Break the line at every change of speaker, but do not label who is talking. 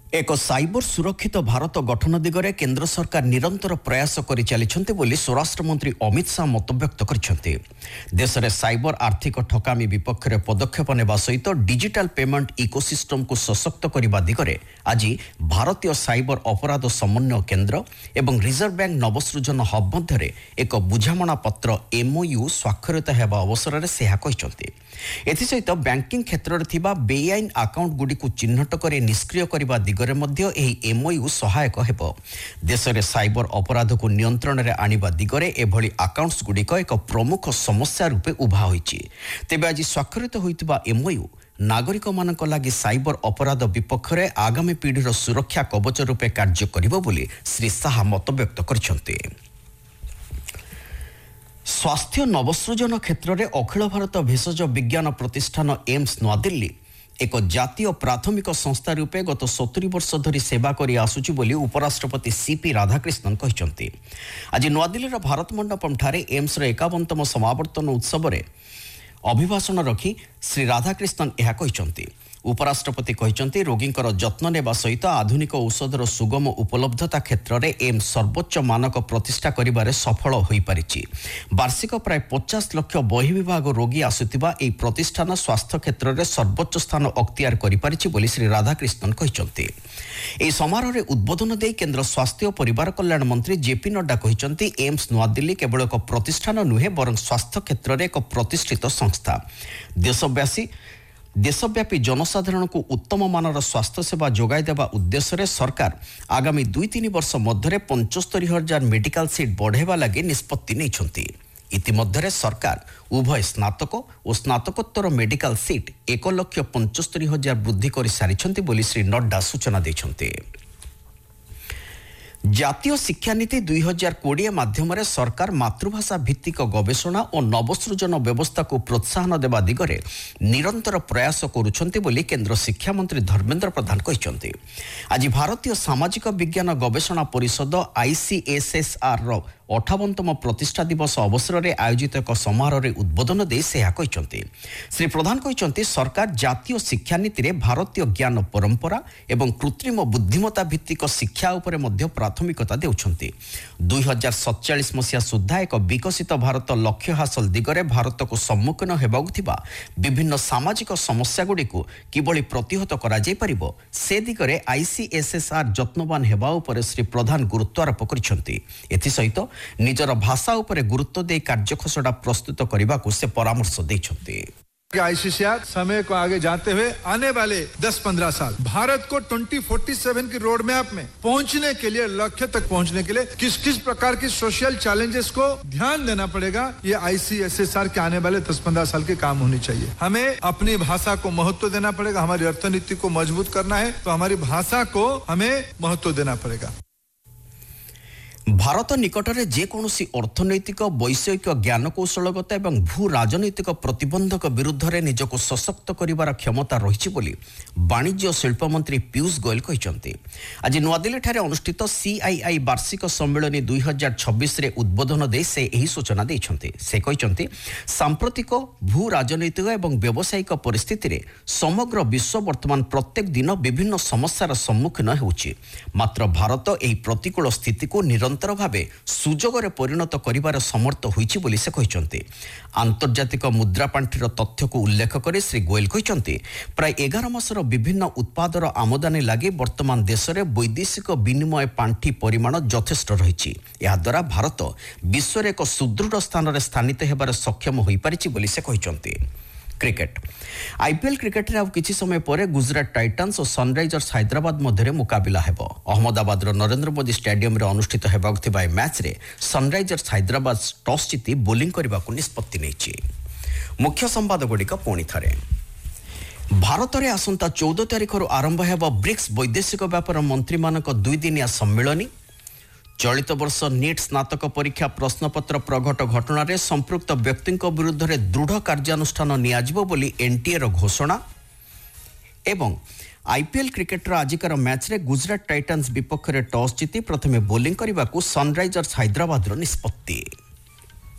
ଏକ ସାଇବର ସୁରକ୍ଷିତ ଭାରତ ଗଠନ ଦିଗରେ କେନ୍ଦ୍ର ସରକାର ନିରନ୍ତର ପ୍ରୟାସ କରିଚାଲିଛନ୍ତି ବୋଲି ସ୍ୱରାଷ୍ଟ୍ରମନ୍ତ୍ରୀ ଅମିତ ଶାହ ମତବ୍ୟକ୍ତ କରିଛନ୍ତି। ଦେଶରେ ସାଇବର ଆର୍ଥିକ ଠକାମୀ ବିପକ୍ଷରେ ପଦକ୍ଷେପ ନେବା ସହିତ ଡିଜିଟାଲ ପେମେଣ୍ଟ ଇକୋସିଷ୍ଟମକୁ ସଶକ୍ତ କରିବା ଦିଗରେ ଆଜି ଭାରତୀୟ ସାଇବର ଅପରାଧ ସମନ୍ୱୟ କେନ୍ଦ୍ର ଏବଂ ରିଜର୍ଭ ବ୍ୟାଙ୍କ ନବସୃଜନ ହବ୍ ମଧ୍ୟରେ ଏକ ବୁଝାମଣା ପତ୍ର MOU ସ୍ୱାକ୍ଷରିତ ହେବା ଅବସରରେ ସେ ଏହା କହିଛନ୍ତି। ଏଥିସହିତ ବ୍ୟାଙ୍କିଂ କ୍ଷେତ୍ରରେ ଥିବା ବେଆଇନ ଆକାଉଣ୍ଟଗୁଡ଼ିକୁ ଚିହ୍ନଟ କରି ନିଷ୍କ୍ରିୟ କରିବା ଦିଗରେ ମଧ୍ୟ ଏହି MOU ସହାୟକ ହେବ। ଦେଶରେ ସାଇବର ଅପରାଧକୁ ନିୟନ୍ତ୍ରଣରେ ଆଣିବା ଦିଗରେ ଏଭଳି ଆକାଉଣ୍ଟଗୁଡ଼ିକ ଏକ ପ୍ରମୁଖ ସମସ୍ୟା ରୂପେ ଉଭା ହୋଇଛି। ତେବେ ଆଜି ସ୍ୱାକ୍ଷରିତ ହୋଇଥିବା MOU ନାଗରିକମାନଙ୍କ ଲାଗି ସାଇବର ଅପରାଧ ବିପକ୍ଷରେ ଆଗାମୀ ପିଢ଼ିର ସୁରକ୍ଷା କବଚ ରୂପେ କାର୍ଯ୍ୟ କରିବ ବୋଲି ଶ୍ରୀ ଶାହା ମତବ୍ୟକ୍ତ କରିଛନ୍ତି। ସ୍ୱାସ୍ଥ୍ୟ ନବସୃଜନ କ୍ଷେତ୍ରରେ ଅଖିଳ ଭାରତ ଭେଷଜ ବିଜ୍ଞାନ ପ୍ରତିଷ୍ଠାନ ଏମ୍ସ ନୂଆଦିଲ୍ଲୀ ଏକ ଜାତୀୟ ପ୍ରାଥମିକ ସଂସ୍ଥା ରୂପେ ଗତ 70 ବର୍ଷ ଧରି ସେବା କରି ଆସୁଛି ବୋଲି ଉପରାଷ୍ଟ୍ରପତି CP ରାଧାକ୍ରିଷ୍ଣନ୍ କହିଛନ୍ତି। ଆଜି ନୂଆଦିଲ୍ଲୀର ଭାରତ ମଣ୍ଡପମ୍ଠାରେ ଏମ୍ସର 51ତମ ସମାବର୍ତ୍ତନ ଉତ୍ସବରେ ଅଭିଭାଷଣ ରଖି ଶ୍ରୀ ରାଧାକ୍ରିଷ୍ଣନ୍ ଏହା କହିଛନ୍ତି। ଉପରାଷ୍ଟ୍ରପତି କହିଛନ୍ତି ରୋଗୀଙ୍କର ଯତ୍ନ ନେବା ସହିତ ଆଧୁନିକ ଔଷଧର ସୁଗମ ଉପଲବ୍ଧତା କ୍ଷେତ୍ରରେ ଏମ୍ସ ସର୍ବୋଚ୍ଚ ମାନକ ପ୍ରତିଷ୍ଠା କରିବାରେ ସଫଳ ହୋଇପାରିଛି। ବାର୍ଷିକ ପ୍ରାୟ 50 ଲକ୍ଷ ବହିର୍ବିଭାଗ ରୋଗୀ ଆସୁଥିବା ଏହି ପ୍ରତିଷ୍ଠାନ ସ୍ୱାସ୍ଥ୍ୟ କ୍ଷେତ୍ରରେ ସର୍ବୋଚ୍ଚ ସ୍ଥାନ ଅକ୍ତିଆର କରିପାରିଛି ବୋଲି ଶ୍ରୀ ରାଧାକ୍ରିଷ୍ଣନ୍ କହିଛନ୍ତି। ଏହି ସମାରୋହରେ ଉଦ୍ବୋଧନ ଦେଇ କେନ୍ଦ୍ର ସ୍ୱାସ୍ଥ୍ୟ ଓ ପରିବାର କଲ୍ୟାଣ ମନ୍ତ୍ରୀ JP ନଡ୍ଡା କହିଛନ୍ତି ଏମ୍ସ ନୂଆଦିଲ୍ଲୀ କେବଳ ଏକ ପ୍ରତିଷ୍ଠାନ ନୁହେଁ ବରଂ ସ୍ୱାସ୍ଥ୍ୟ କ୍ଷେତ୍ରରେ ଏକ ପ୍ରତିଷ୍ଠିତ ସଂସ୍ଥା। ଦେଶବ୍ୟାପୀ ଜନସାଧାରଣଙ୍କୁ ଉତ୍ତମ ମାନର ସ୍ୱାସ୍ଥ୍ୟ ସେବା ଯୋଗାଇ ଦେବା ଉଦ୍ଦେଶ୍ୟରେ ସରକାର ଆଗାମୀ 2-3 ବର୍ଷ ମଧ୍ୟରେ 75,000 ମେଡିକାଲ ସିଟ୍ ବଢ଼ାଇବା ଲାଗି ନିଷ୍ପତ୍ତି ନେଇଛନ୍ତି। ଇତିମଧ୍ୟରେ ସରକାର ଉଭୟ ସ୍ନାତକ ଓ ସ୍ନାତକୋତ୍ତର ମେଡିକାଲ ସିଟ୍ 1,75,000 ବୃଦ୍ଧି କରିସାରିଛନ୍ତି ବୋଲି ଶ୍ରୀ ନଡ୍ଡା ସୂଚନା ଦେଇଛନ୍ତି। ଜାତୀୟ ଶିକ୍ଷାନୀତି 2020 ମାଧ୍ୟମରେ ସରକାର ମାତୃଭାଷା ଭିତ୍ତିକ ଗବେଷଣା ଓ ନବସୃଜନ ବ୍ୟବସ୍ଥାକୁ ପ୍ରୋତ୍ସାହନ ଦେବା ଦିଗରେ ନିରନ୍ତର ପ୍ରୟାସ କରୁଛନ୍ତି ବୋଲି କେନ୍ଦ୍ର ଶିକ୍ଷାମନ୍ତ୍ରୀ ଧର୍ମେନ୍ଦ୍ର ପ୍ରଧାନ କହିଛନ୍ତି। ଆଜି ଭାରତୀୟ ସାମାଜିକ ବିଜ୍ଞାନ ଗବେଷଣା ପରିଷଦ ICSSRର 58ତମ ପ୍ରତିଷ୍ଠା ଦିବସ ଅବସରରେ ଆୟୋଜିତ ଏକ ସମାରୋହରେ ଉଦ୍ବୋଧନ ଦେଇ ସେ ଏହା କହିଛନ୍ତି। ଶ୍ରୀ ପ୍ରଧାନ କହିଛନ୍ତି ସରକାର ଜାତୀୟ ଶିକ୍ଷାନୀତିରେ ଭାରତୀୟ ଜ୍ଞାନ ପରମ୍ପରା ଏବଂ କୃତ୍ରିମ ବୁଦ୍ଧିମତ୍ତା ଭିତ୍ତିକ ଶିକ୍ଷା ଉପରେ ମଧ୍ୟ ପ୍ରାଥମିକତା ଦେଉଛନ୍ତି। 2047 ମସିହା ସୁଦ୍ଧା ଏକ ବିକଶିତ ଭାରତ ଲକ୍ଷ୍ୟ ହାସଲ ଦିଗରେ ଭାରତକୁ ସମ୍ମୁଖୀନ ହେବାକୁ ଥିବା ବିଭିନ୍ନ ସାମାଜିକ ସମସ୍ୟାଗୁଡ଼ିକୁ କିଭଳି ପ୍ରତିହତ କରାଯାଇପାରିବ ସେ ଦିଗରେ ICSSR ଯତ୍ନବାନ ହେବା ଉପରେ ଶ୍ରୀ ପ୍ରଧାନ ଗୁରୁତ୍ୱାରୋପ କରିଛନ୍ତି। ଏଥିସହିତ ନିଜର ଭାଷା ଉପରେ ଗୁରୁତ୍ୱ ଦେଇ କାର୍ଯ୍ୟଖସଡ଼ା ପ୍ରସ୍ତୁତ କରିବାକୁ ସେ ପରାମର୍ଶ ଦେଇଛନ୍ତି।
ICSR समय को आगे जाते हुए आने वाले 10-15 साल भारत को 2047 की रोड मैप में पहुंचने के लिए लक्ष्य तक पहुंचने के लिए किस किस प्रकार की सोशल चैलेंजेस को ध्यान देना पड़ेगा, ये ICSSR के आने वाले 10-15 साल के काम होनी चाहिए। हमें अपनी भाषा को महत्व देना पड़ेगा। हमारी अर्थनीति को मजबूत करना है तो हमारी भाषा को हमें महत्व देना पड़ेगा।
ଭାରତ ନିକଟରେ ଯେକୌଣସି ଅର୍ଥନୈତିକ ବୈଷୟିକ ଜ୍ଞାନକୌଶଳଗତ ଏବଂ ଭୂ ରାଜନୈତିକ ପ୍ରତିବନ୍ଧକ ବିରୁଦ୍ଧରେ ନିଜକୁ ସଶକ୍ତ କରିବାର କ୍ଷମତା ରହିଛି ବୋଲି ବାଣିଜ୍ୟ ଓ ଶିଳ୍ପ ମନ୍ତ୍ରୀ ପୀୟୁଷ ଗୋୟଲ କହିଛନ୍ତି। ଆଜି ନୂଆଦିଲ୍ଲୀଠାରେ ଅନୁଷ୍ଠିତ CII ବାର୍ଷିକ ସମ୍ମିଳନୀ 2026ରେ ଉଦ୍ବୋଧନ ଦେଇ ସେ ଏହି ସୂଚନା ଦେଇଛନ୍ତି। ସେ କହିଛନ୍ତି ସାମ୍ପ୍ରତିକ ଭୂ ରାଜନୈତିକ ଏବଂ ବ୍ୟବସାୟିକ ପରିସ୍ଥିତିରେ ସମଗ୍ର ବିଶ୍ୱ ବର୍ତ୍ତମାନ ପ୍ରତ୍ୟେକ ଦିନ ବିଭିନ୍ନ ସମସ୍ୟାର ସମ୍ମୁଖୀନ ହେଉଛି। ମାତ୍ର ଭାରତ ଏହି ପ୍ରତିକୂଳ ସ୍ଥିତିକୁ ନିରନ୍ତର ଭାବେ ସୁଯୋଗରେ ପରିଣତ କରିବାର ସମର୍ଥ ହୋଇଛି ବୋଲି ସେ କହିଛନ୍ତି। ଆନ୍ତର୍ଜାତିକ ମୁଦ୍ରା ପାଣ୍ଠିର ତଥ୍ୟକୁ ଉଲ୍ଲେଖ କରି ଶ୍ରୀ ଗୋୟଲ କହିଛନ୍ତି ପ୍ରାୟ 11 ମାସର ବିଭିନ୍ନ ଉତ୍ପାଦର ଆମଦାନୀ ଲାଗି ବର୍ତ୍ତମାନ ଦେଶରେ ବୈଦେଶିକ ବିନିମୟ ପାଣ୍ଠି ପରିମାଣ ଯଥେଷ୍ଟ ରହିଛି। ଏହାଦ୍ୱାରା ଭାରତ ବିଶ୍ୱରେ ଏକ ସୁଦୃଢ଼ ସ୍ଥାନରେ ସ୍ଥାନିତ ହେବାରେ ସକ୍ଷମ ହୋଇପାରିଛି ବୋଲି ସେ କହିଛନ୍ତି। କ୍ରିକେଟ IPL କ୍ରିକେଟରେ ଆଉ କିଛି ସମୟ ପରେ ଗୁଜରାଟ ଟାଇଟାନ୍ସ ଓ ସନରାଇଜର୍ସ ହାଇଦ୍ରାବାଦ ମଧ୍ୟରେ ମୁକାବିଲା ହେବ। ଅହମ୍ମଦାବାଦର ନରେନ୍ଦ୍ର ମୋଦି ଷ୍ଟାଡିୟମରେ ଅନୁଷ୍ଠିତ ହେବାକୁ ଥିବା ଏହି ମ୍ୟାଚ୍ରେ ସନରାଇଜର୍ସ ହାଇଦ୍ରାବାଦ ଟସ୍ ଜିତି ବୋଲିଂ କରିବାକୁ ନିଷ୍ପତ୍ତି ନେଇଛି। ମୁଖ୍ୟ ସମ୍ବାଦଗୁଡ଼ିକ ପୁଣି ଥରେ। ଭାରତରେ ଆସନ୍ତା 14 ତାରିଖରୁ ଆରମ୍ଭ ହେବ ବ୍ରିକ୍ସ ବୈଦେଶିକ ବ୍ୟାପାର ମନ୍ତ୍ରୀମାନଙ୍କ 2 ଦିନିଆ ସମ୍ମିଳନୀ। ଚଳିତ ବର୍ଷ ନିଟ୍ ସ୍ନାତକ ପରୀକ୍ଷା ପ୍ରଶ୍ନପତ୍ର ପ୍ରଘଟ ଘଟଣାରେ ସମ୍ପୃକ୍ତ ବ୍ୟକ୍ତିଙ୍କ ବିରୁଦ୍ଧରେ ଦୃଢ଼ କାର୍ଯ୍ୟାନୁଷ୍ଠାନ ନିଆଯିବ ବୋଲି NTAର ଘୋଷଣା ଏବଂ IPL କ୍ରିକେଟର ଆଜିକାର ମ୍ୟାଚ୍ରେ ଗୁଜରାଟ ଟାଇଟାନ୍ସ ବିପକ୍ଷରେ ଟସ୍ ଜିତି ପ୍ରଥମେ ବୋଲିଂ କରିବାକୁ ସନରାଇଜର୍ସ ହାଇଦ୍ରାବାଦର ନିଷ୍ପତ୍ତି।